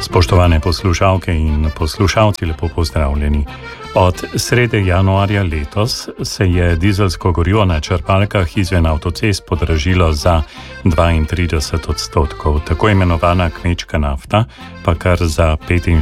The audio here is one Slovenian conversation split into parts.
Spoštovane poslušalke in poslušalci, lepo pozdravljeni. Od srede januarja letos se je dizelsko gorivo na črpalkah izven avtocest podražilo za 32%, tako imenovana kmečka nafta pa kar za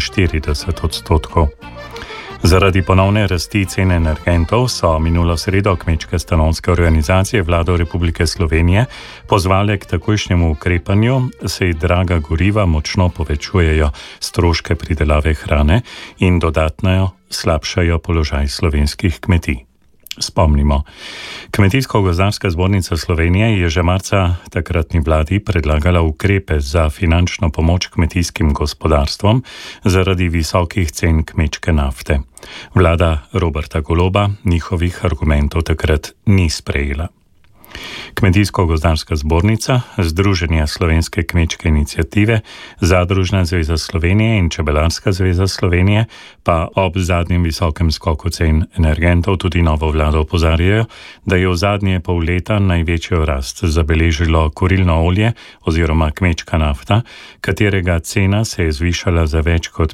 45%. Zaradi ponovne rasti cen energentov so minulo sredo kmečke stanovske organizacije Vlado Republike Slovenije pozvale k takojšnjemu ukrepanju, saj draga goriva močno povečujejo stroške pridelave hrane in dodatno slabšajo položaj slovenskih kmetij. Spomnimo, Kmetijsko-gozdarska zbornica Slovenije je že marca takratni vladi predlagala ukrepe za finančno pomoč kmetijskim gospodarstvom zaradi visokih cen kmečke nafte. Vlada Roberta Goloba njihovih argumentov takrat ni sprejela. Kmetijsko-gozdarska zbornica, Združenje slovenske kmečke iniciative, Zadružna zveza Slovenije in Čebelarska zveza Slovenije pa ob zadnjem visokem skoku cen energentov tudi novo vlado opozarjajo, da je v zadnje pol leta največjo rast zabeležilo kurilno olje oziroma kmečka nafta, katerega cena se je zvišala za več kot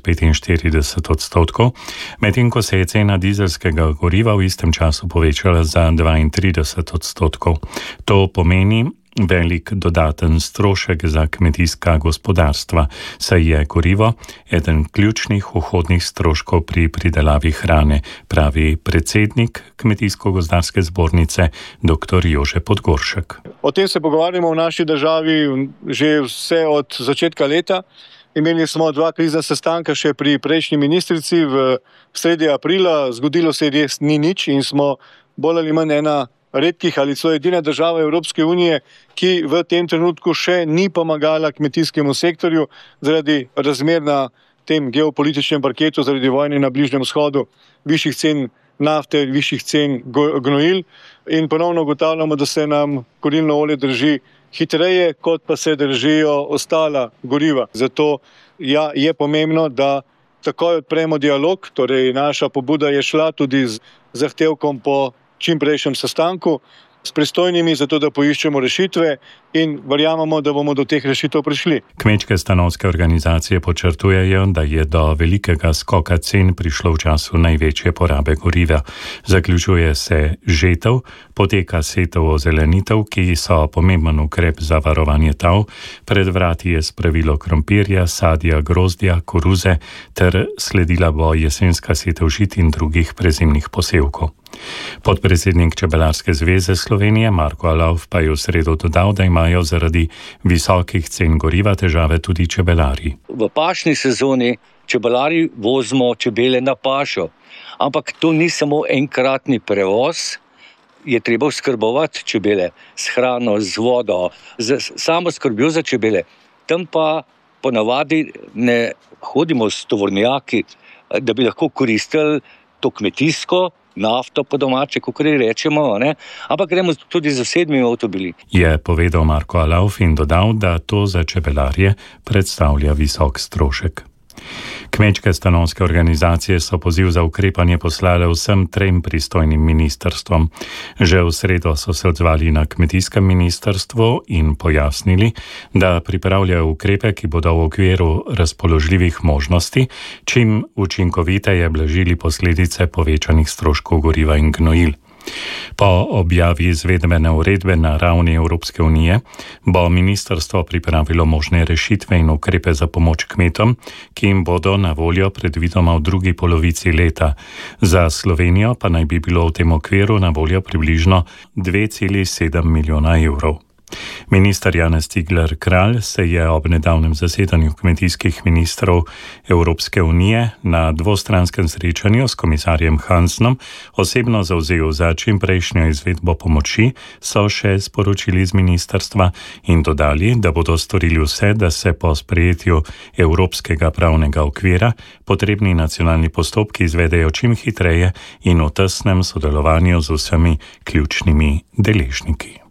45%, medtem ko se je cena dizelskega goriva v istem času povečala za 32%. To pomeni velik dodaten strošek za kmetijska gospodarstva, saj je gorivo eden ključnih vhodnih stroškov pri pridelavi hrane, pravi predsednik Kmetijsko-gozdarske zbornice dr. Jože Podgoršek. O tem se pogovarjamo v naši državi že vse od začetka leta. Imeli smo 2 krizna sestanka še pri prejšnji ministrici v sredi aprila, zgodilo se res ni nič in smo bolj ali manj ena redkih ali celo edina država Evropske unije, ki v tem trenutku še ni pomagala kmetijskemu sektorju zaradi razmer na tem geopolitičnem parketu, zaradi vojne na Bližnjem vzhodu, višjih cen nafte, višjih cen gnojil in ponovno ugotavljamo, da se nam kurilno olje drži hitreje, kot pa se držijo ostala goriva. Zato je pomembno, da takoj odpremo dialog, torej naša pobuda je šla tudi z zahtevkom po čim prejšnjem sestanku s pristojnimi, zato da poiščemo rešitve in verjamemo, da bomo do teh rešitev prišli. Kmečke stanovske organizacije podčrtujejo, da je do velikega skoka cen prišlo v času največje porabe goriva. Zaključuje se žetev, poteka setev ozelenitev, ki so pomemben ukrep za varovanje tal, pred vrati je spravilo krompirja, sadja, grozdja, koruze ter sledila bo jesenska setev žit in drugih prezimnih posevkov. Podpredsednik Čebelarske zveze Slovenije Marko Alauf pa je v sredo dodal, da imajo zaradi visokih cen goriva težave tudi čebelarji. V pašni sezoni čebelari vozimo čebele na pašo, ampak to ni samo enkratni prevoz, je treba skrbovati čebele s hrano, z vodo, z samo skrbjo za čebele. Tam pa ponavadi ne hodimo s tovornjaki, da bi lahko koristili to kmetijsko nafto po domače, kakor rečemo, ne? Ampak gremo tudi z osebnimi avtomobili. Je povedal Marko Alauf in dodal, da to za čebelarje predstavlja visok strošek. Kmečke stanovske organizacije so poziv za ukrepanje poslale vsem 3 pristojnim ministrstvom. Že v sredo so se odzvali na kmetijskem ministrstvu in pojasnili, da pripravljajo ukrepe, ki bodo v okviru razpoložljivih možnosti čim učinkoviteje blažili posledice povečanih stroškov goriva in gnojil. Po objavi izvedbene uredbe na ravni Evropske unije bo ministrstvo pripravilo možne rešitve in ukrepe za pomoč kmetom, ki jim bodo na voljo predvidoma v drugi polovici leta. Za Slovenijo pa naj bi bilo v tem okviru na voljo približno 2,7 milijona evrov. Minister Janez Cigler Kralj se je ob nedavnem zasedanju kmetijskih ministrov Evropske unije na dvostranskem srečanju s komisarjem Hansenom osebno zavzel za čimprejšnjo izvedbo pomoči, so še sporočili iz ministrstva in dodali, da bodo storili vse, da se po sprejetju evropskega pravnega okvira potrebni nacionalni postopki izvedejo čim hitreje in v tesnem sodelovanju z vsemi ključnimi deležniki.